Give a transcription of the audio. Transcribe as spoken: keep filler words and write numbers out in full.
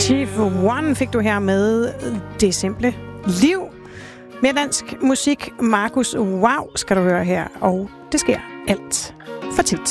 Chief One fik du her med Det Simple Liv. Mere dansk musik. Markus Wow skal du høre her, og det sker alt for tit.